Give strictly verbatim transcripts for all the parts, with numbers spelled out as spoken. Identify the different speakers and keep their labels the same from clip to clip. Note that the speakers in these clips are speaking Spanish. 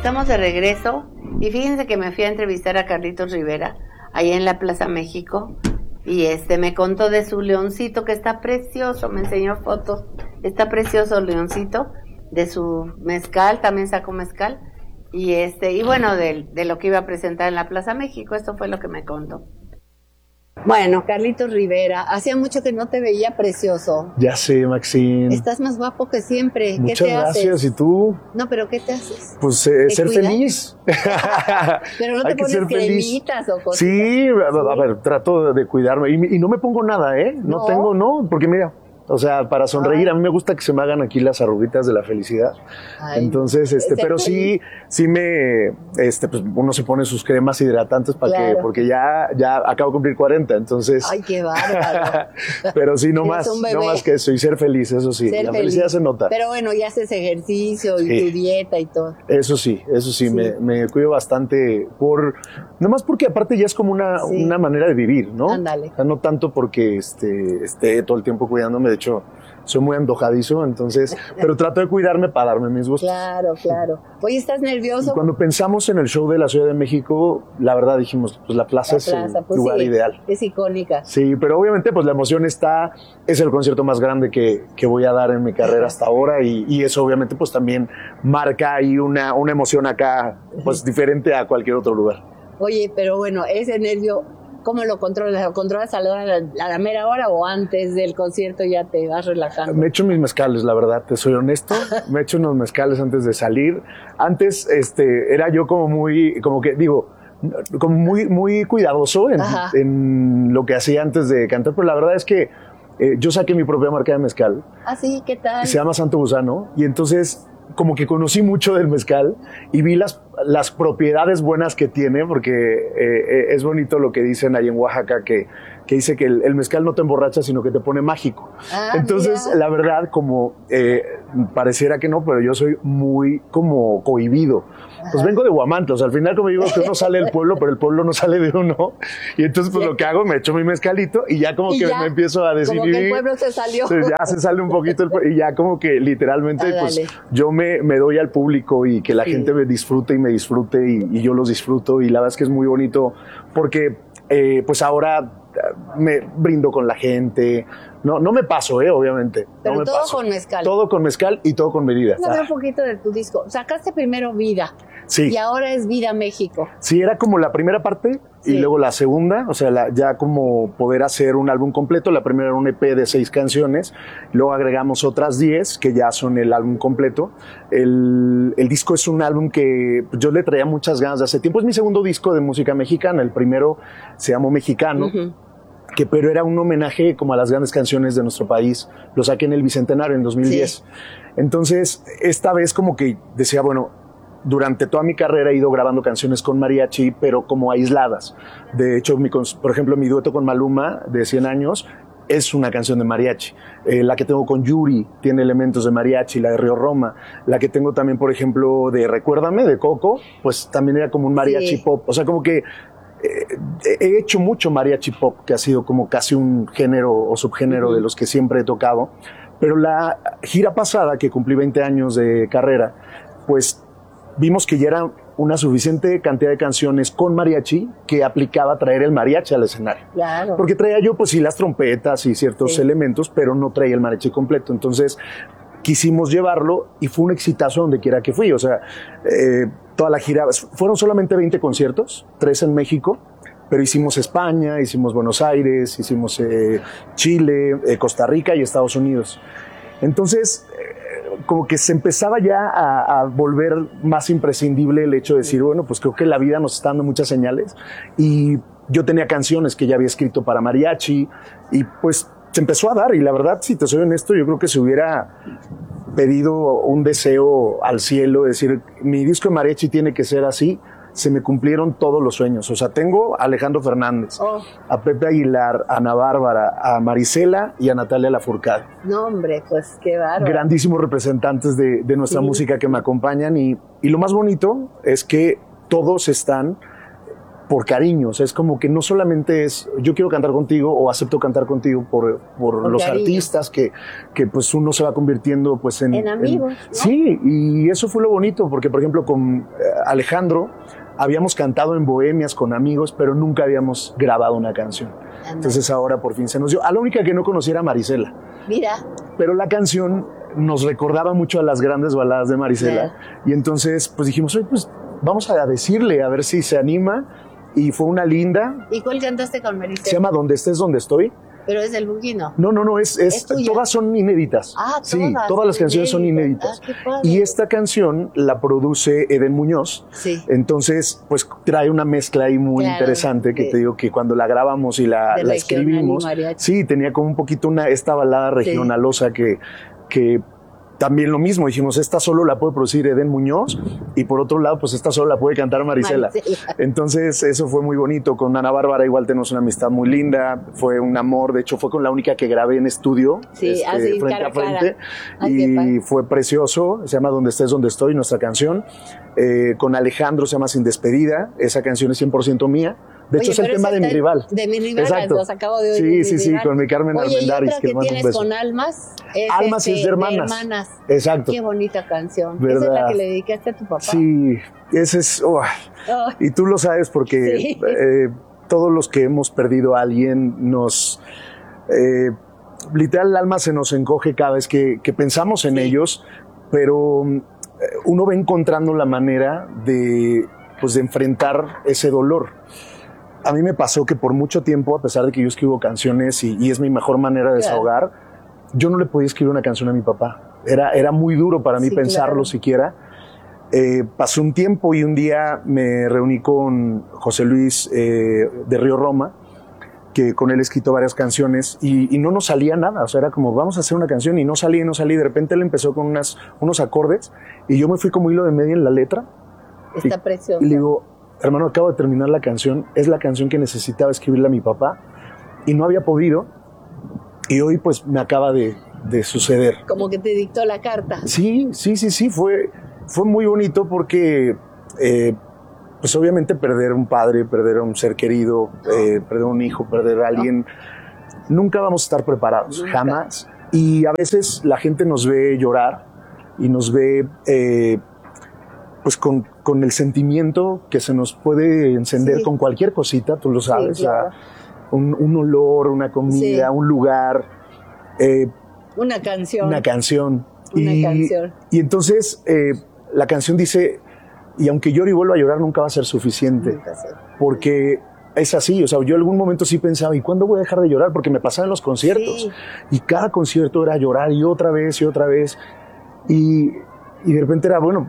Speaker 1: Estamos de regreso y fíjense que me fui a entrevistar a Carlitos Rivera ahí en la Plaza México y este me contó de su leoncito que está precioso, me enseñó fotos, está precioso el leoncito, de su mezcal, también sacó mezcal y este y bueno, de, de lo que iba a presentar en la Plaza México, esto fue lo que me contó. Bueno, Carlitos Rivera, hacía mucho que no te veía precioso.
Speaker 2: Ya sé, Maxine.
Speaker 1: Estás más guapo que siempre.
Speaker 2: Muchas
Speaker 1: ¿Qué te
Speaker 2: gracias.
Speaker 1: haces?
Speaker 2: ¿Y tú?
Speaker 1: No, pero ¿qué te haces?
Speaker 2: Pues eh, ser
Speaker 1: cuidas?
Speaker 2: feliz.
Speaker 1: Pero no te
Speaker 2: Hay que
Speaker 1: pones
Speaker 2: ser feliz.
Speaker 1: cremitas o cosas.
Speaker 2: Sí, a, a ver, trato de cuidarme. Y, y no me pongo nada, ¿eh? No,
Speaker 1: No.
Speaker 2: tengo, no, porque mira, o sea, para sonreír,
Speaker 1: Ay.
Speaker 2: a mí me gusta que se me hagan aquí las arruguitas de la felicidad.
Speaker 1: Ay,
Speaker 2: Entonces, este,
Speaker 1: ser
Speaker 2: pero
Speaker 1: feliz.
Speaker 2: sí, sí me, este, pues uno se pone sus cremas hidratantes para
Speaker 1: Claro.
Speaker 2: que, porque ya, ya acabo de cumplir cuarenta, entonces.
Speaker 1: Ay, qué bárbaro.
Speaker 2: Pero sí, no
Speaker 1: Eres
Speaker 2: más,
Speaker 1: un bebé.
Speaker 2: no más que eso, y ser feliz, eso sí.
Speaker 1: Ser
Speaker 2: la
Speaker 1: feliz.
Speaker 2: felicidad se nota.
Speaker 1: Pero bueno, ya haces ejercicio y
Speaker 2: Sí.
Speaker 1: tu dieta y todo.
Speaker 2: Eso sí, eso sí,
Speaker 1: Sí.
Speaker 2: Me, me cuido bastante por, nomás porque aparte ya es como una,
Speaker 1: Sí.
Speaker 2: una manera de vivir, ¿no?
Speaker 1: Ándale.
Speaker 2: O sea, no tanto porque este, esté todo el tiempo cuidándome, de hecho, soy muy antojadizo, entonces, pero trato de cuidarme para darme mis gustos.
Speaker 1: Claro, claro. Oye, ¿estás
Speaker 2: Y
Speaker 1: nervioso?
Speaker 2: cuando pensamos en el show de la Ciudad de México, la verdad dijimos, pues la plaza
Speaker 1: La
Speaker 2: es
Speaker 1: plaza,
Speaker 2: el
Speaker 1: pues
Speaker 2: lugar
Speaker 1: sí,
Speaker 2: ideal.
Speaker 1: es icónica.
Speaker 2: Sí, pero obviamente pues la emoción está, es el concierto más grande que, que voy a dar en mi carrera hasta ahora y, y eso obviamente pues también marca ahí una, una emoción acá pues diferente a cualquier otro lugar.
Speaker 1: Oye, pero bueno, ese nervio, ¿cómo lo controlas? ¿Lo controlas a la, a la mera hora o antes del concierto ya te vas relajando?
Speaker 2: Me echo mis mezcales, la verdad, te soy honesto. Me echo unos mezcales antes de salir. Antes este, era yo como muy, como que digo, como muy, muy cuidadoso en, en lo que hacía antes de cantar, pero la verdad es que eh, yo saqué mi propia marca de mezcal.
Speaker 1: Ah, sí, ¿qué tal?
Speaker 2: Se llama Santo Gusano y entonces como que conocí mucho del mezcal y vi las, las propiedades buenas que tiene, porque eh, es bonito lo que dicen ahí en Oaxaca, que, que dice que el, el mezcal no te emborracha, sino que te pone mágico.
Speaker 1: Ah,
Speaker 2: entonces,
Speaker 1: mira.
Speaker 2: la verdad, como eh, pareciera que no, pero yo soy muy como cohibido. Pues vengo de Huamantla, o sea, al final como digo que uno sale del pueblo, pero el pueblo no sale de uno. Y entonces pues
Speaker 1: Sí.
Speaker 2: lo que hago, me echo mi mezcalito y ya como
Speaker 1: Y
Speaker 2: que
Speaker 1: ya,
Speaker 2: me empiezo a desinhibir.
Speaker 1: como que el pueblo se salió.
Speaker 2: Sí, ya se sale un poquito el pueblo y ya como que literalmente
Speaker 1: Ah,
Speaker 2: pues
Speaker 1: dale.
Speaker 2: yo me, me doy al público y que la
Speaker 1: Sí.
Speaker 2: gente me disfrute y me disfrute y, y yo los disfruto y la verdad es que es muy bonito porque eh, pues ahora me brindo con la gente. No, no me paso, eh, obviamente.
Speaker 1: Pero
Speaker 2: no me
Speaker 1: todo
Speaker 2: paso.
Speaker 1: con mezcal.
Speaker 2: Todo con mezcal y todo con medida.
Speaker 1: Vamos a hablar
Speaker 2: Ah,
Speaker 1: un poquito de tu disco. Sacaste primero Vida
Speaker 2: sí.
Speaker 1: y ahora es Vida México.
Speaker 2: Sí, era como la primera parte
Speaker 1: Sí.
Speaker 2: y luego la segunda, o sea, la, ya como poder hacer un álbum completo. La primera era un E P de seis canciones, luego agregamos otras diez que ya son el álbum completo. El, el disco es un álbum que yo le traía muchas ganas de hace tiempo. Es mi segundo disco de música mexicana, el primero se llamó Mexicano.
Speaker 1: Ujú.
Speaker 2: Que pero era un homenaje como a las grandes canciones de nuestro país. Lo saqué en el Bicentenario en dos mil diez.
Speaker 1: Sí.
Speaker 2: Entonces, esta vez como que decía, bueno, durante toda mi carrera he ido grabando canciones con mariachi, pero como aisladas. De hecho, mi, por ejemplo, mi dueto con Maluma, de cien años, es una canción de mariachi. Eh, la que tengo con Yuri tiene elementos de mariachi, la de Río Roma. La que tengo también, por ejemplo, de Recuérdame, de Coco, pues también era como un mariachi
Speaker 1: Sí.
Speaker 2: pop. O sea, como que he hecho mucho mariachi pop, que ha sido como casi un género o subgénero uh-huh. de los que siempre he tocado. Pero la gira pasada, que cumplí veinte años de carrera, pues vimos que ya era una suficiente cantidad de canciones con mariachi que aplicaba traer el mariachi al escenario.
Speaker 1: Claro.
Speaker 2: Porque traía yo, pues sí, las trompetas y ciertos sí. elementos, pero no traía el mariachi completo. Entonces quisimos llevarlo y fue un exitazo donde quiera que fui. O sea, eh, toda la gira, fueron solamente veinte conciertos, tres en México, pero hicimos España, hicimos Buenos Aires, hicimos eh, Chile, eh, Costa Rica y Estados Unidos. Entonces, eh, como que se empezaba ya a, a volver más imprescindible el hecho de decir, bueno, pues creo que la vida nos está dando muchas señales. Y yo tenía canciones que ya había escrito para mariachi y pues se empezó a dar. Y la verdad, si te soy honesto, yo creo que se hubiera pedido un deseo al cielo, decir, mi disco de mariachi tiene que ser así, se me cumplieron todos los sueños. O sea, tengo a Alejandro Fernández, oh. a Pepe Aguilar, a Ana Bárbara, a Marisela y a Natalia Lafourcade.
Speaker 1: No, hombre, pues qué bárbaro.
Speaker 2: Grandísimos representantes de, de nuestra
Speaker 1: sí.
Speaker 2: música que me acompañan y, y lo más bonito es que todos están por cariño. O sea, es como que no solamente es yo quiero cantar contigo o acepto cantar contigo por, por, por los cariño. artistas que, que pues uno se va convirtiendo pues en...
Speaker 1: En amigos,
Speaker 2: en,
Speaker 1: ¿no?
Speaker 2: Sí, y eso fue lo bonito porque por ejemplo con Alejandro, habíamos cantado en bohemias con amigos, pero nunca habíamos grabado una canción. Entonces ahora por fin se nos dio. A la única que no conocía era Marisela.
Speaker 1: Mira.
Speaker 2: Pero la canción nos recordaba mucho a las grandes baladas de Marisela. Yeah. Y entonces pues dijimos, oye, pues vamos a decirle, a ver si se anima. Y fue una linda.
Speaker 1: ¿Y cuál cantaste con Marisela?
Speaker 2: Se llama Donde estés, donde estoy.
Speaker 1: Pero es del Boogie, ¿no?
Speaker 2: No, no, no, es, es, ¿Es todas son inéditas.
Speaker 1: Ah, todas.
Speaker 2: Sí, todas las canciones son inéditas.
Speaker 1: Ah, qué padre.
Speaker 2: Y esta canción la produce Eden Muñoz.
Speaker 1: Sí.
Speaker 2: Entonces, pues trae una mezcla ahí muy claro, interesante que de, te digo que cuando la grabamos y la, la escribimos, sí, tenía como un poquito una esta balada regionalosa sí. que, que también lo mismo, dijimos, esta solo la puede producir Eden Muñoz y por otro lado, pues esta solo la puede cantar Marisela. Marisela. Entonces eso fue muy bonito. Con Ana Bárbara igual tenemos una amistad muy linda, fue un amor, de hecho fue con la única que grabé en estudio,
Speaker 1: sí,
Speaker 2: este,
Speaker 1: así,
Speaker 2: frente
Speaker 1: cara,
Speaker 2: a frente,
Speaker 1: Ay,
Speaker 2: y fue precioso, se llama Donde estés, donde estoy, nuestra canción. Eh, con Alejandro se llama Sin despedida, esa canción es cien por ciento mía. De hecho, Oye, es el tema de mi rival.
Speaker 1: De mi rival,
Speaker 2: exacto.
Speaker 1: Los acabo de oír.
Speaker 2: Sí,
Speaker 1: de
Speaker 2: sí,
Speaker 1: mi
Speaker 2: sí,
Speaker 1: rival.
Speaker 2: con mi Carmen
Speaker 1: Oye,
Speaker 2: Armendáriz.
Speaker 1: Y otra que, que tienes con Almas. Es
Speaker 2: Almas
Speaker 1: este,
Speaker 2: es de hermanas.
Speaker 1: de hermanas.
Speaker 2: Exacto.
Speaker 1: Qué bonita canción.
Speaker 2: ¿verdad?
Speaker 1: Esa es la que le dedicaste a tu papá.
Speaker 2: Sí, ese es. Oh. Oh. Y tú lo sabes porque sí. eh, todos los que hemos perdido a alguien nos. Eh, literal, el alma se nos encoge cada vez que, que pensamos en sí. ellos, pero uno va encontrando la manera de, pues, de enfrentar ese dolor. A mí me pasó que por mucho tiempo, a pesar de que yo escribo canciones y, y es mi mejor manera de desahogar, claro. yo no le podía escribir una canción a mi papá. Era, era muy duro para mí sí, pensarlo claro. siquiera. Eh, pasó un tiempo y un día me reuní con José Luis eh, de Río Roma, que con él he escrito varias canciones y, y no nos salía nada. O sea, era como, vamos a hacer una canción y no salía y no salía. De repente él empezó con unas, unos acordes y yo me fui como hilo de media en la letra.
Speaker 1: Está
Speaker 2: y,
Speaker 1: precioso.
Speaker 2: Y le digo, hermano, acabo de terminar la canción, es la canción que necesitaba escribirle a mi papá y no había podido y hoy pues me acaba de, de suceder.
Speaker 1: Como que te dictó la carta.
Speaker 2: Sí, sí, sí, sí, fue, fue muy bonito porque eh, pues obviamente perder un padre, perder a un ser querido, eh, perder un hijo, perder a alguien, no. nunca vamos a estar preparados, nunca. jamás. Y a veces la gente nos ve llorar y nos ve... Eh, pues con, con el sentimiento que se nos puede encender sí. con cualquier cosita, tú lo sabes, sí, claro. un, un olor, una comida, sí. un lugar. Eh,
Speaker 1: una canción.
Speaker 2: Una canción.
Speaker 1: Una
Speaker 2: y,
Speaker 1: canción.
Speaker 2: Y entonces eh, la canción dice, y aunque llore y vuelva a llorar, nunca va a ser suficiente.
Speaker 1: Nunca sé.
Speaker 2: Porque es así, o sea, yo en algún momento sí pensaba, ¿y cuándo voy a dejar de llorar? Porque me pasaba en los conciertos.
Speaker 1: Sí.
Speaker 2: Y cada concierto era llorar y otra vez y otra vez. Y, y de repente era, bueno...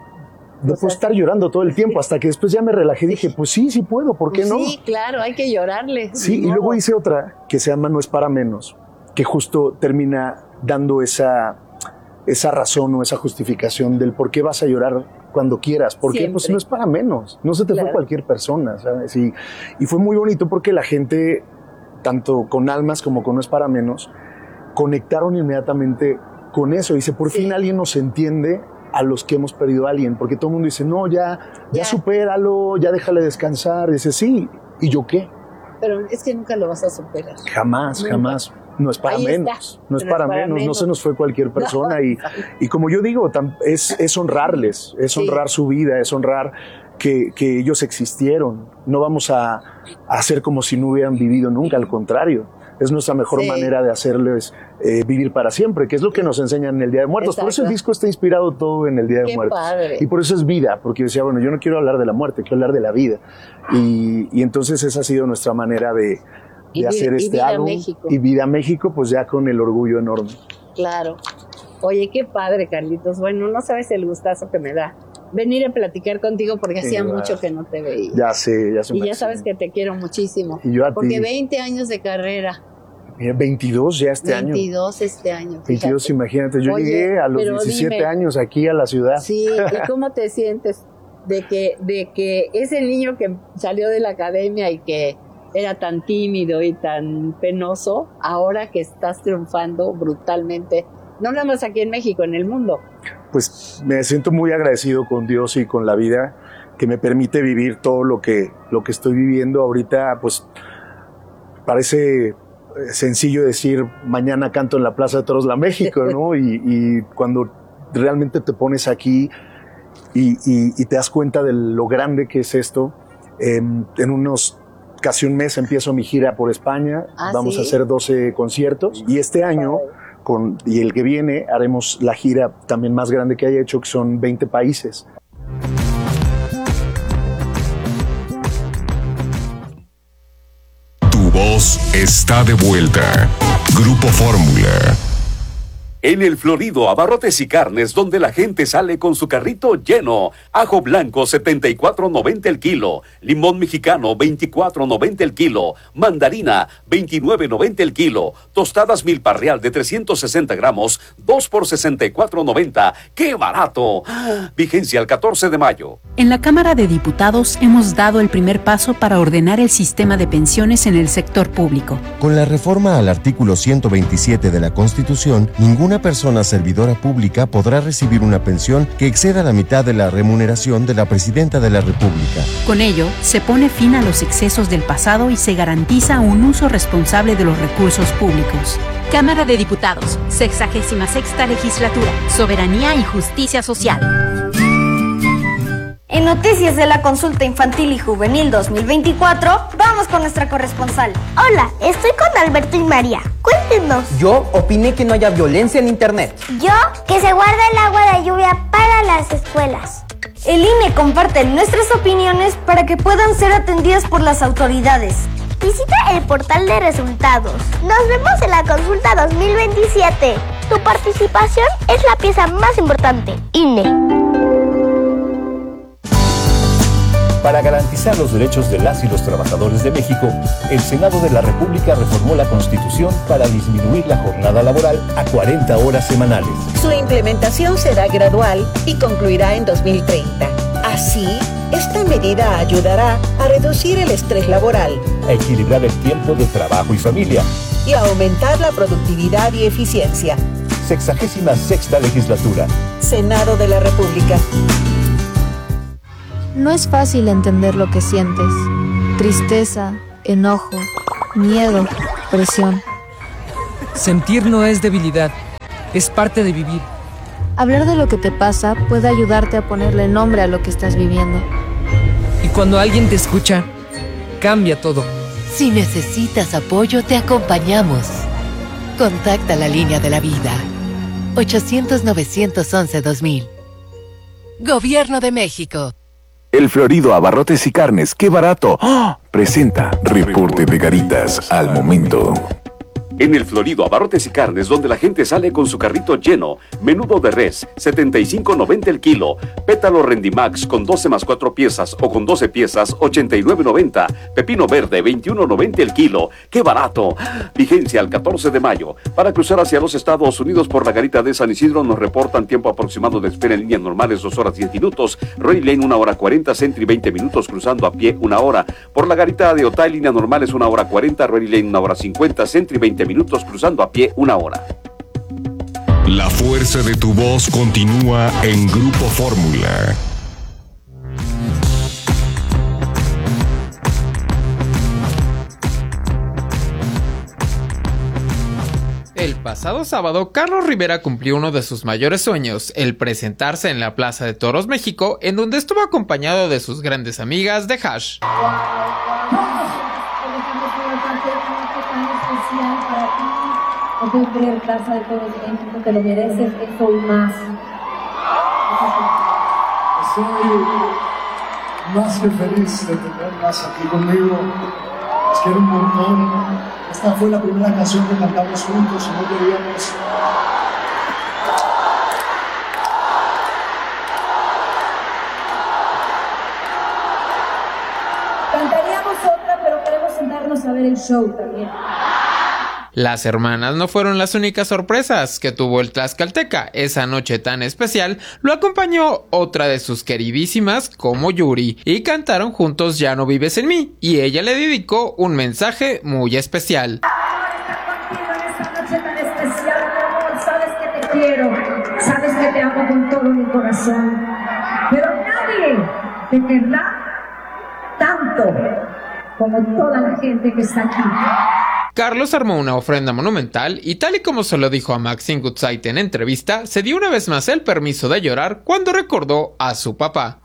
Speaker 2: No puedo estar llorando todo el tiempo, hasta que después ya me relajé y dije, pues sí, sí puedo, ¿por qué
Speaker 1: pues
Speaker 2: no?
Speaker 1: Sí, claro, hay que llorarle.
Speaker 2: Sí, y luego hice otra que se llama No es para menos, que justo termina dando esa, esa razón o esa justificación del por qué vas a llorar cuando quieras, porque Siempre. pues no es para menos, no se te claro. fue cualquier persona, ¿sabes? Y, y fue muy bonito porque la gente, tanto con Almas como con No es para menos, conectaron inmediatamente con eso. Dice, por sí. fin alguien nos entiende a los que hemos perdido a alguien, porque todo el mundo dice, no, ya, ya, ya supéralo, ya déjale descansar. Dice, sí, ¿y yo qué?
Speaker 1: Pero es que nunca lo vas a superar.
Speaker 2: Jamás, nunca. jamás. No es para Ahí menos, no es, no para, es para menos, menos, no se nos fue cualquier persona. No. Y, y como yo digo, es, es honrarles, es sí. honrar su vida, es honrar que, que ellos existieron. No vamos a, a hacer como si no hubieran vivido nunca, al contrario. Es nuestra mejor sí. manera de hacerles eh, vivir para siempre, que es lo que nos enseñan en el Día de Muertos. Exacto. Por eso el disco está inspirado todo en el Día de
Speaker 1: Qué
Speaker 2: Muertos.
Speaker 1: Padre.
Speaker 2: Y por eso es vida, porque yo decía, bueno, yo no quiero hablar de la muerte, quiero hablar de la vida. Y, y entonces esa ha sido nuestra manera de, de
Speaker 1: y,
Speaker 2: hacer
Speaker 1: y
Speaker 2: este
Speaker 1: Vida
Speaker 2: álbum.
Speaker 1: México.
Speaker 2: Y Vida México, pues ya con el orgullo enorme.
Speaker 1: Claro. Oye, qué padre, Carlitos. Bueno, no sabes el gustazo que me da venir a platicar contigo porque sí, hacía claro. mucho que no te veía.
Speaker 2: Ya sé, ya sé.
Speaker 1: Y ya sabes que te quiero muchísimo.
Speaker 2: Y yo a
Speaker 1: porque
Speaker 2: ti.
Speaker 1: veinte años de carrera.
Speaker 2: Mira, veintidós ya este
Speaker 1: veintidós
Speaker 2: año.
Speaker 1: veintidós este año. Fíjate.
Speaker 2: veintidós, imagínate. Yo
Speaker 1: Oye,
Speaker 2: llegué a los diecisiete
Speaker 1: dime,
Speaker 2: años aquí a la ciudad.
Speaker 1: Sí, ¿y cómo te sientes de que, de que ese niño que salió de la academia y que era tan tímido y tan penoso, ahora que estás triunfando brutalmente, no nada más aquí en México, en el mundo?
Speaker 2: Pues me siento muy agradecido con Dios y con la vida que me permite vivir todo lo que, lo que estoy viviendo ahorita. Pues parece sencillo decir, mañana canto en la Plaza de Toros La México, ¿no? y, y cuando realmente te pones aquí y, y, y te das cuenta de lo grande que es esto. Eh, en unos, casi un mes empiezo mi gira por España,
Speaker 1: ¿Ah,
Speaker 2: vamos
Speaker 1: sí?
Speaker 2: a hacer doce conciertos y este año con, y el que viene haremos la gira también más grande que haya hecho, que son veinte países.
Speaker 3: Tu voz está de vuelta. Grupo Fórmula.
Speaker 4: En el Florido Abarrotes y Carnes, donde la gente sale con su carrito lleno. Ajo blanco setenta y cuatro noventa el kilo, limón mexicano veinticuatro noventa el kilo, mandarina veintinueve noventa el kilo, tostadas milpa real de trescientos sesenta gramos, dos por sesenta y cuatro noventa. ¡Qué barato! Vigencia al catorce de mayo.
Speaker 5: En la Cámara de Diputados hemos dado el primer paso para ordenar el sistema de pensiones en el sector público.
Speaker 6: Con la reforma al artículo ciento veintisiete de la Constitución, ninguna persona servidora pública podrá recibir una pensión que exceda la mitad de la remuneración de la Presidenta de la República.
Speaker 5: Con ello, se pone fin a los excesos del pasado y se garantiza un uso responsable de los recursos públicos.
Speaker 7: Cámara de Diputados, sexagésima sexta legislatura, Soberanía y Justicia Social.
Speaker 8: En Noticias de la Consulta Infantil y Juvenil dos mil veinticuatro, vamos con nuestra corresponsal.
Speaker 9: Hola, estoy con Alberto y María. Cuéntenos.
Speaker 10: Yo opiné que no haya violencia en internet.
Speaker 9: Yo, que se guarda el agua de lluvia para las escuelas.
Speaker 8: El I N E comparte nuestras opiniones para que puedan ser atendidas por las autoridades.
Speaker 9: Visita el portal de resultados. Nos vemos en la Consulta dos mil veintisiete. Tu participación es la pieza más importante. I N E.
Speaker 11: Para garantizar los derechos de las y los trabajadores de México, el Senado de la República reformó la Constitución para disminuir la jornada laboral a cuarenta horas semanales.
Speaker 12: Su implementación será gradual y concluirá en dos mil treinta. Así, esta medida ayudará a reducir el estrés laboral,
Speaker 11: a equilibrar el tiempo de trabajo y familia
Speaker 12: y a aumentar la productividad y eficiencia.
Speaker 11: Sexagésima sexta legislatura.
Speaker 12: Senado de la República.
Speaker 13: No es fácil entender lo que sientes. Tristeza, enojo, miedo, presión.
Speaker 14: Sentir no es debilidad, es parte de vivir.
Speaker 13: Hablar de lo que te pasa puede ayudarte a ponerle nombre a lo que estás viviendo.
Speaker 14: Y cuando alguien te escucha, cambia todo.
Speaker 15: Si necesitas apoyo, te acompañamos. Contacta la línea de la vida. ochocientos, novecientos once, dos mil. Gobierno de México.
Speaker 3: El Florido Abarrotes y Carnes, ¡qué barato! ¡Oh! Presenta Reporte de Garitas al momento.
Speaker 4: En el Florido Abarrotes y Carnes, donde la gente sale con su carrito lleno. Menudo de res, setenta y cinco noventa el kilo. Pétalo Rendimax con doce más cuatro piezas o con doce piezas, ochenta y nueve noventa. Pepino verde, veintiuno noventa el kilo. ¡Qué barato! Vigencia al catorce de mayo. Para cruzar hacia los Estados Unidos por la garita de San Isidro nos reportan tiempo aproximado de espera en líneas normales dos horas diez minutos. Roy Lane una hora cuarenta, Sentry veinte minutos, cruzando a pie una hora. Por la garita de Otay, líneas normales una hora cuarenta, Roy Lane una hora cincuenta, Sentry veinte minutos, cruzando a pie una hora.
Speaker 3: La fuerza de tu voz continúa en Grupo Fórmula.
Speaker 16: El pasado sábado, Carlos Rivera cumplió uno de sus mayores sueños, el presentarse en la Plaza de Toros México, en donde estuvo acompañado de sus grandes amigas de Hash.
Speaker 17: No puedo creer, Plaza de Toros de México, te lo mereces, eso y más.
Speaker 18: Estoy más que feliz de tenerlas aquí conmigo. Les quiero un montón. Esta fue la primera canción que cantamos juntos y no queríamos.
Speaker 17: Cantaríamos otra, pero queremos sentarnos a ver el show también.
Speaker 16: Las hermanas no fueron las únicas sorpresas que tuvo el Tlaxcalteca. Esa noche tan especial lo acompañó otra de sus queridísimas como Yuri y cantaron juntos Ya no vives en mí y ella le dedicó un mensaje muy especial.
Speaker 17: Esta noche tan especial, mi amor, sabes que te quiero, sabes que te amo con todo mi corazón, pero nadie te querrá tanto como toda la gente que está aquí.
Speaker 16: Carlos armó una ofrenda monumental y, tal y como se lo dijo a Maxine Goodside en entrevista, se dio una vez más el permiso de llorar cuando recordó a su papá.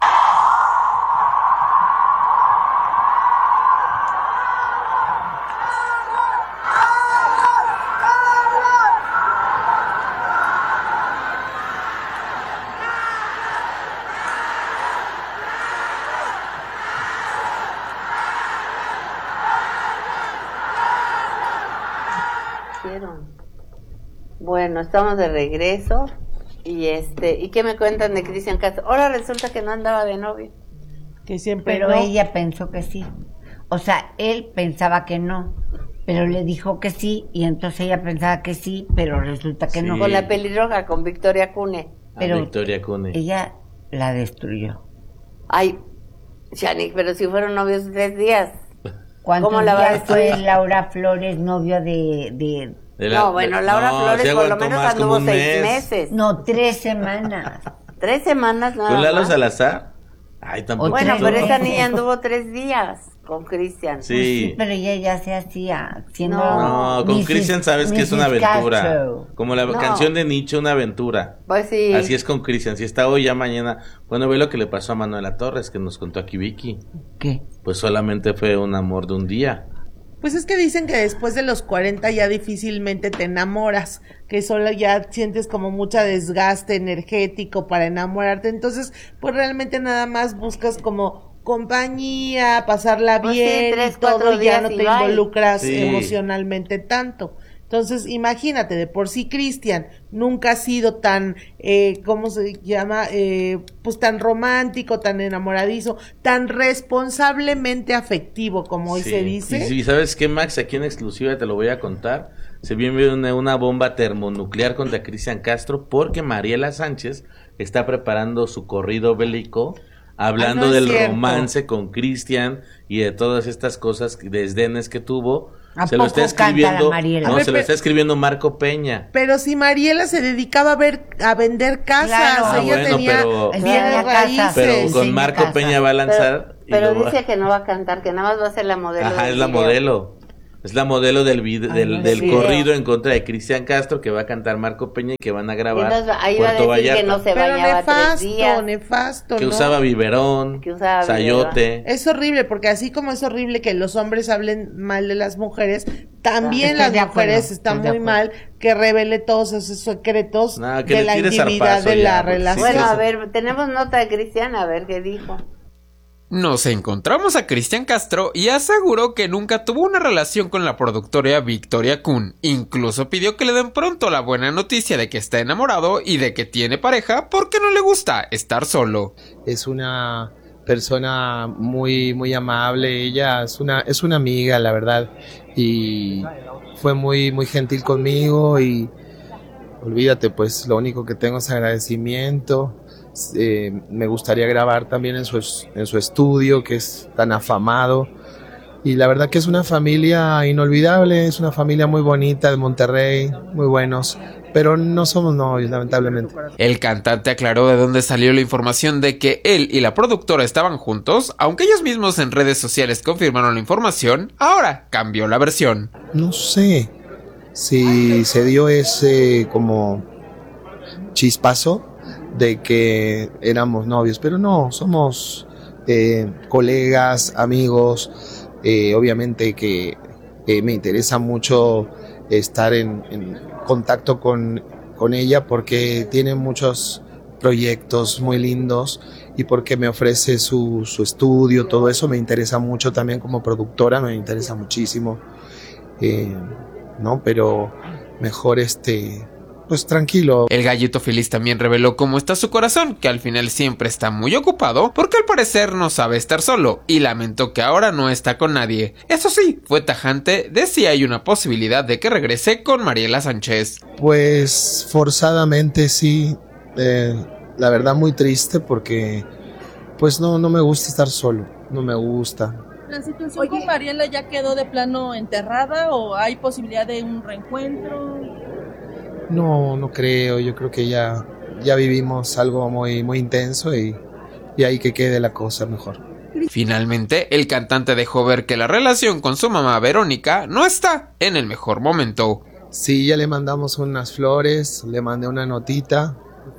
Speaker 1: Bueno, estamos de regreso y este, ¿y qué me cuentan de Cristian Castro? Ahora resulta que no andaba de novio.
Speaker 19: Que siempre
Speaker 20: Pero
Speaker 19: no.
Speaker 20: ella pensó que sí. O sea, él pensaba que no, pero le dijo que sí, y entonces ella pensaba que sí, pero resulta que
Speaker 1: Sí.
Speaker 20: no.
Speaker 1: Con la pelirroja, con Victoria Cune.
Speaker 20: Pero
Speaker 21: Victoria Cune.
Speaker 20: ella la destruyó.
Speaker 1: Ay, Chanik, pero si fueron novios tres días.
Speaker 20: ¿Cuántos
Speaker 1: ¿Cómo la va a
Speaker 20: días fue
Speaker 1: destruir?
Speaker 20: Laura Flores novio de... de...
Speaker 21: De la-
Speaker 1: No, bueno,
Speaker 21: de-
Speaker 1: Laura
Speaker 21: no,
Speaker 1: Flores
Speaker 21: sí
Speaker 1: por lo
Speaker 21: aguantó
Speaker 1: menos
Speaker 21: más, como
Speaker 1: anduvo
Speaker 21: un
Speaker 1: seis
Speaker 21: mes.
Speaker 1: meses.
Speaker 20: No, tres semanas.
Speaker 1: Tres semanas nada
Speaker 21: ¿Con Lalo
Speaker 1: más.
Speaker 21: Salazar? Ay, tampoco.
Speaker 1: Bueno, pero esa niña anduvo tres días con Cristian.
Speaker 21: Sí.
Speaker 20: Pues sí, pero ella ya se hacía siendo
Speaker 21: No, con
Speaker 20: missus
Speaker 21: Cristian sabes que es una
Speaker 20: missus
Speaker 21: aventura.
Speaker 20: Castro.
Speaker 21: Como la
Speaker 1: No.
Speaker 21: canción de Nietzsche, una aventura.
Speaker 1: Pues sí.
Speaker 21: Así es con Cristian. Si está hoy, ya mañana. Bueno, ve lo que le pasó a Manuela Torres, que nos contó aquí Vicky.
Speaker 20: ¿Qué?
Speaker 21: Pues solamente fue un amor de un día.
Speaker 19: Pues es que dicen que después de los cuarenta ya difícilmente te enamoras, que solo ya sientes como mucha desgaste energético para enamorarte, entonces pues realmente nada más buscas como compañía, pasarla
Speaker 1: Pues sí,
Speaker 19: bien
Speaker 1: tres,
Speaker 19: y todo,
Speaker 1: cuatro
Speaker 19: y ya
Speaker 1: días
Speaker 19: no
Speaker 1: y
Speaker 19: te
Speaker 1: bye.
Speaker 19: involucras
Speaker 21: Sí.
Speaker 19: emocionalmente tanto. Entonces, imagínate, de por sí Cristian nunca ha sido tan, eh, ¿cómo se llama? Eh, pues tan romántico, tan enamoradizo, tan responsablemente afectivo, como hoy
Speaker 21: Sí.
Speaker 19: se dice.
Speaker 21: Y si sabes qué, Max, aquí en exclusiva te lo voy a contar. Se viene una, una bomba termonuclear contra Cristian Castro porque Mariela Sánchez está preparando su corrido bélico, hablando
Speaker 19: Ah, no es
Speaker 21: del
Speaker 19: cierto.
Speaker 21: romance con Cristian y de todas estas cosas, desdenes que tuvo.
Speaker 20: ¿A
Speaker 21: Se lo está
Speaker 20: poco canta
Speaker 21: escribiendo,
Speaker 20: la Mariela?
Speaker 21: no,
Speaker 19: A ver,
Speaker 21: se lo
Speaker 19: pero-
Speaker 21: está escribiendo Marco Peña.
Speaker 19: Pero si Mariela se dedicaba a ver a vender casas,
Speaker 20: Claro.
Speaker 21: Ah,
Speaker 19: ella
Speaker 21: bueno,
Speaker 19: tenía
Speaker 21: pero-
Speaker 19: bienes
Speaker 20: Enseña
Speaker 19: raíces.
Speaker 20: casas.
Speaker 21: Pero con
Speaker 20: sí,
Speaker 21: Marco
Speaker 20: casa.
Speaker 21: Peña va a lanzar. y
Speaker 1: Pero
Speaker 21: lo va-
Speaker 1: dice que no va a cantar, que nada más va a ser la modelo.
Speaker 21: Ajá,
Speaker 1: del
Speaker 21: es la
Speaker 1: video.
Speaker 21: modelo. Es la modelo del vide-
Speaker 1: Ah,
Speaker 21: del,
Speaker 1: no,
Speaker 21: del
Speaker 1: del video.
Speaker 21: corrido en contra de Cristian Castro, que va a cantar Marco Peña y que van a
Speaker 1: Y
Speaker 21: grabar
Speaker 1: entonces ahí va a
Speaker 21: Puerto
Speaker 1: decir que
Speaker 21: Vallarta.
Speaker 1: no se
Speaker 19: Pero
Speaker 1: bañaba tres
Speaker 19: nefasto,
Speaker 1: días.
Speaker 19: nefasto,
Speaker 21: Que
Speaker 19: ¿no?
Speaker 21: usaba biberón,
Speaker 1: Que usaba
Speaker 21: sayote.
Speaker 19: Es horrible, porque así como es horrible que los hombres hablen mal de las mujeres, también
Speaker 20: Estoy
Speaker 19: las
Speaker 20: de acuerdo,
Speaker 19: mujeres están
Speaker 20: estoy de
Speaker 19: muy
Speaker 20: acuerdo.
Speaker 19: mal que revele todos esos secretos
Speaker 21: No, que
Speaker 19: de
Speaker 21: le
Speaker 19: la
Speaker 21: tire
Speaker 19: intimidad
Speaker 21: zarpazo
Speaker 19: de
Speaker 21: ya,
Speaker 19: la
Speaker 21: porque sí
Speaker 19: relación.
Speaker 1: Bueno,
Speaker 21: sí,
Speaker 1: a ver, tenemos nota de Cristian, a ver qué dijo.
Speaker 16: Nos encontramos a Cristian Castro y aseguró que nunca tuvo una relación con la productora Victoria Kun. Incluso pidió que le den pronto la buena noticia de que está enamorado y de que tiene pareja porque no le gusta estar solo.
Speaker 22: Es una persona muy muy amable, ella es una es una amiga, la verdad, y fue muy muy gentil conmigo y olvídate, pues lo único que tengo es agradecimiento. Eh, me gustaría grabar también en su es- en su estudio, que es tan afamado, y la verdad que es una familia inolvidable, es una familia muy bonita de Monterrey, muy buenos, pero no somos novios, lamentablemente.
Speaker 16: El cantante aclaró de dónde salió la información de que él y la productora estaban juntos, aunque ellos mismos en redes sociales confirmaron la información. Ahora cambió la versión.
Speaker 22: No sé si se dio ese como chispazo de que éramos novios, pero no, somos eh, colegas, amigos, eh, obviamente que eh, me interesa mucho estar en, en contacto con, con ella porque tiene muchos proyectos muy lindos y porque me ofrece su, su estudio, todo eso me interesa mucho también como productora, me interesa muchísimo, eh, ¿no? Pero mejor este... pues tranquilo.
Speaker 16: El gallito feliz también reveló cómo está su corazón, que al final siempre está muy ocupado porque al parecer no sabe estar solo y lamentó que ahora no está con nadie. Eso sí, fue tajante de si hay una posibilidad de que regrese con Mariela Sánchez.
Speaker 22: Pues forzadamente sí, eh, la verdad muy triste porque pues no, no me gusta estar solo, no me gusta.
Speaker 23: ¿La situación con Mariela ya quedó de plano enterrada o hay posibilidad de un reencuentro?
Speaker 22: No, no creo, yo creo que ya, ya vivimos algo muy, muy intenso y, y ahí que quede la cosa mejor.
Speaker 16: Finalmente, el cantante dejó ver que la relación con su mamá Verónica no está en el mejor momento.
Speaker 22: Sí, ya le mandamos unas flores, le mandé una notita,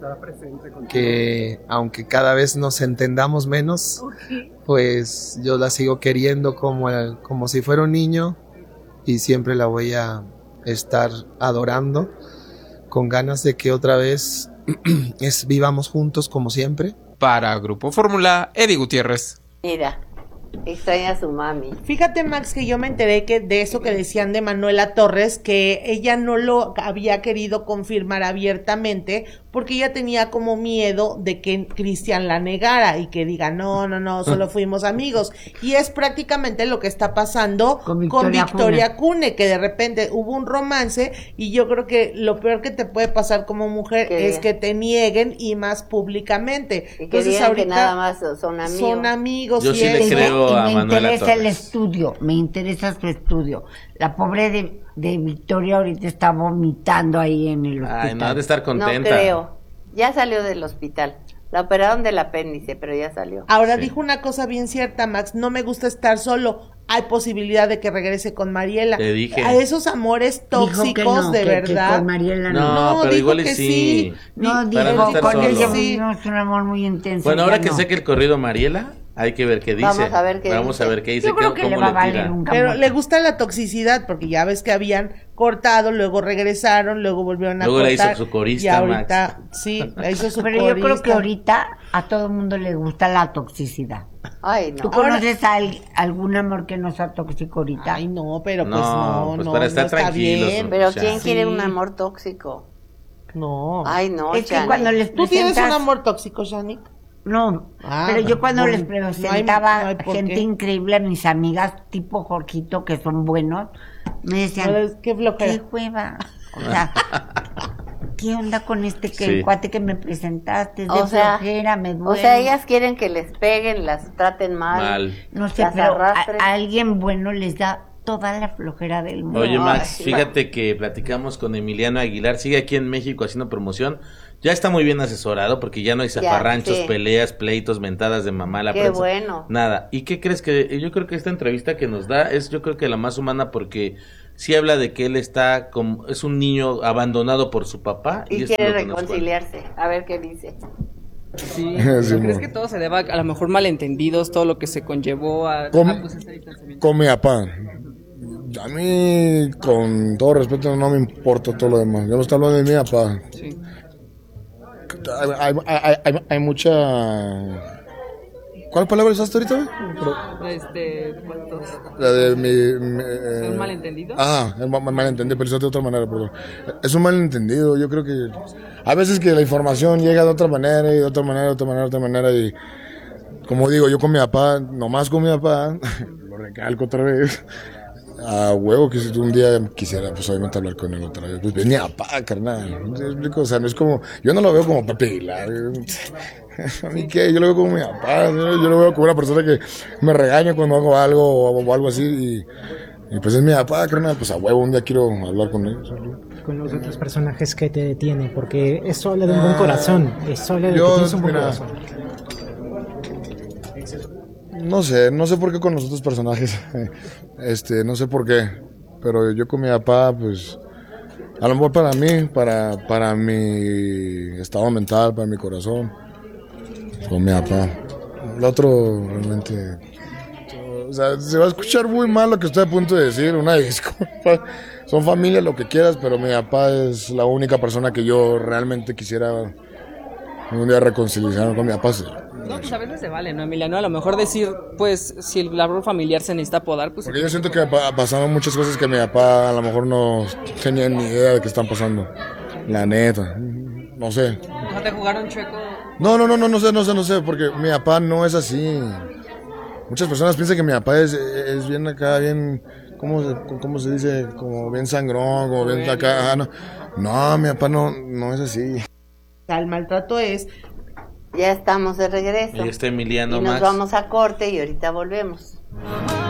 Speaker 22: que aunque cada vez nos entendamos menos, pues yo la sigo queriendo como, como si fuera un niño y siempre la voy a estar adorando, con ganas de que otra vez es, vivamos juntos como siempre.
Speaker 16: Para Grupo Fórmula, Eddie Gutiérrez.
Speaker 1: Mira, extraña a su mami.
Speaker 19: Fíjate, Max, que yo me enteré que de eso que decían de Manuela Torres, que ella no lo había querido confirmar abiertamente porque ella tenía como miedo de que Cristian la negara y que diga, no, no, no, solo fuimos amigos. Y es prácticamente lo que está pasando con Victoria, con Victoria Cune. Cune, que de repente hubo un romance y yo creo que lo peor que te puede pasar como mujer ¿Qué? es que te nieguen y más públicamente.
Speaker 1: Y que Entonces ahorita que nada más son amigos.
Speaker 19: Son amigos.
Speaker 21: Yo sí le creo
Speaker 20: y
Speaker 21: a
Speaker 20: me
Speaker 21: Manuela
Speaker 20: interesa
Speaker 21: Torres.
Speaker 20: el estudio, me interesa su estudio. La pobre de, de Victoria ahorita está vomitando ahí en el hospital.
Speaker 21: Ay, no, ha de estar contenta.
Speaker 1: No creo. Ya salió del hospital. La operaron del apéndice, pero ya salió.
Speaker 19: Ahora
Speaker 21: Sí.
Speaker 19: dijo una cosa bien cierta, Max, no me gusta estar solo. Hay posibilidad de que regrese con Mariela.
Speaker 21: Te dije.
Speaker 19: A esos amores tóxicos,
Speaker 20: Dijo que no,
Speaker 19: de
Speaker 20: que-
Speaker 19: verdad.
Speaker 20: que con Mariela no.
Speaker 21: No,
Speaker 19: No,
Speaker 21: pero
Speaker 19: dijo
Speaker 21: igual y
Speaker 19: que
Speaker 21: sí.
Speaker 19: sí.
Speaker 20: No,
Speaker 21: Para
Speaker 20: dijo,
Speaker 21: no estar
Speaker 20: con
Speaker 21: solo.
Speaker 20: ella
Speaker 19: Sí.
Speaker 20: no, es un amor muy intenso.
Speaker 21: Bueno,
Speaker 20: ya
Speaker 21: ahora que
Speaker 20: no.
Speaker 21: sé que el corrido Mariela, hay que ver qué dice.
Speaker 1: Vamos a ver qué
Speaker 21: Vamos
Speaker 1: dice.
Speaker 21: a ver qué dice.
Speaker 20: Yo creo
Speaker 21: qué-
Speaker 20: que le
Speaker 21: cómo
Speaker 20: va a valer
Speaker 21: tira.
Speaker 20: un
Speaker 19: Pero
Speaker 20: camote.
Speaker 19: le gusta la toxicidad, porque ya ves que habían cortado, luego regresaron, luego volvieron a
Speaker 21: Luego la
Speaker 19: cortar.
Speaker 21: hizo su corista,
Speaker 19: y ahorita, sí, la hizo su
Speaker 20: Pero
Speaker 19: corista.
Speaker 20: yo creo que ahorita a todo el mundo le gusta la toxicidad.
Speaker 1: Ay, no.
Speaker 20: ¿Tú conoces a al- algún amor que no sea tóxico ahorita?
Speaker 19: Ay, no, pero pues
Speaker 21: No,
Speaker 19: no,
Speaker 21: pues
Speaker 19: no,
Speaker 21: para estar
Speaker 19: no está
Speaker 21: tranquilos,
Speaker 19: bien.
Speaker 1: Pero
Speaker 21: O sea,
Speaker 1: ¿quién
Speaker 19: sí.
Speaker 1: quiere un amor tóxico?
Speaker 19: No.
Speaker 1: Ay, no,
Speaker 20: Es que
Speaker 1: Chani.
Speaker 20: cuando les
Speaker 19: ¿Tú tienes
Speaker 20: presentas-
Speaker 19: un amor tóxico, Shani?
Speaker 20: No,
Speaker 19: Ah,
Speaker 20: pero yo cuando
Speaker 19: bueno,
Speaker 20: les
Speaker 19: no hay-
Speaker 20: presentaba
Speaker 19: no hay por
Speaker 20: gente
Speaker 19: qué.
Speaker 20: increíble a mis amigas, tipo Jorgito, que son buenos, me decían,
Speaker 19: No, es- qué flojera.
Speaker 20: qué hueva, o sea, ¿qué onda con este que
Speaker 21: Sí.
Speaker 20: el cuate que me presentaste? Es de
Speaker 1: O sea,
Speaker 20: flojera, me
Speaker 1: o
Speaker 20: duele.
Speaker 1: sea, ellas quieren que les peguen, las traten mal.
Speaker 21: Mal.
Speaker 20: No sé,
Speaker 1: las
Speaker 20: pero a,
Speaker 1: arrastren.
Speaker 20: a alguien bueno les da toda la flojera del mundo.
Speaker 21: Oye, Max,
Speaker 1: Ay,
Speaker 21: fíjate que platicamos con Emiliano Aguilar, sigue aquí en México haciendo promoción. Ya está muy bien asesorado porque ya no hay zafarranchos,
Speaker 1: sí.
Speaker 21: peleas, pleitos, mentadas de mamá a la
Speaker 1: Qué
Speaker 21: prensa.
Speaker 1: bueno.
Speaker 21: Nada. ¿Y qué crees que yo creo que esta entrevista que nos da es yo creo que la más humana porque sí habla de que él está como es un niño abandonado por su papá
Speaker 1: Y,
Speaker 21: esto es
Speaker 1: quiere
Speaker 21: lo que nos cuenta.
Speaker 1: reconciliarse. A ver qué dice.
Speaker 2: Sí,
Speaker 22: Sí,
Speaker 2: ¿pero
Speaker 22: mo.
Speaker 2: crees que todo se deba a lo mejor malentendidos, todo lo que se conllevó a,
Speaker 22: ¿Cómo?
Speaker 2: a, pues, este distanciamiento?
Speaker 22: Con mi papá. A mí, con todo respeto, no me importa todo lo demás. Yo no estoy hablando de mi papá.
Speaker 2: Sí.
Speaker 22: Hay, hay, hay, hay, hay mucha... ¿Cuál palabra usaste ahorita? güey? Pero-
Speaker 2: Este, ¿cuántos?
Speaker 22: La de mi... mi, eh,
Speaker 2: ¿Un malentendido?
Speaker 22: Ah, es un malentendido, pero eso de otra manera, perdón. Es un malentendido, yo creo que... A veces que la información llega de otra manera y de otra manera, de otra manera, de otra manera y... Como digo, yo con mi papá, nomás con mi papá, lo recalco otra vez, a huevo que si tú un día quisiera, pues obviamente hablar con él otra vez, pues ven mi papá, carnal, ¿me explico? O sea, no es como, yo no lo veo como Pepe Aguilar, a mí qué, yo lo veo como mi papá, yo, yo lo veo como una persona que me regaña cuando hago algo o, o algo así y, y pues es mi papá, carnal, pues a huevo un día quiero hablar con él.
Speaker 5: Con los otros personajes que te detienen, porque eso habla de un buen corazón, eso habla de
Speaker 22: Yo,
Speaker 5: que tienes un buen
Speaker 22: mira,
Speaker 5: corazón.
Speaker 22: No sé, no sé por qué con los otros personajes, este, no sé por qué, pero yo con mi papá, pues, a lo mejor para mí, para, para mi estado mental, para mi corazón, con mi papá. El otro, realmente, o sea, se va a escuchar muy mal lo que estoy a punto de decir, una disculpa, son familia, lo que quieras, pero mi papá es la única persona que yo realmente quisiera un día reconciliarme con mi papá. Sí.
Speaker 2: No, pues a veces se vale, ¿no, Emiliano? A lo mejor decir, pues, si el árbol familiar se necesita podar, pues...
Speaker 22: Porque yo siento que pa- pasaron muchas cosas que mi papá a lo mejor no tenía ni idea de que están pasando. La neta. No sé.
Speaker 2: ¿No te jugaron chueco?
Speaker 22: No, no, no, no, no sé, no sé, no sé, porque mi papá no es así. Muchas personas piensan que mi papá es, es bien acá, bien, ¿cómo se, cómo se dice? Como bien sangrón, como bien acá. No, no, mi papá no, no es así.
Speaker 19: El maltrato es...
Speaker 1: Ya estamos de regreso.
Speaker 21: Ahí está Emiliano
Speaker 1: y nos
Speaker 21: Max.
Speaker 1: vamos a corte y ahorita volvemos.